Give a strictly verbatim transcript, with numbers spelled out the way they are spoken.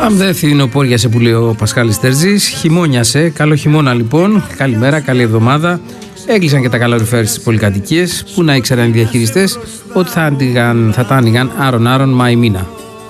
Αν δεν φθινοπόριασε που λέει ο Πασχάλης Τερζής, χειμώνιασε. Καλό χειμώνα λοιπόν. Καλημέρα, καλή εβδομάδα. Έκλεισαν και τα καλοριφέρ στις πολυκατοικίες. Πού να ήξεραν οι διαχειριστές ότι θα, αντιγαν, θα τα άνοιγαν άρον-άρον Μάη μήνα.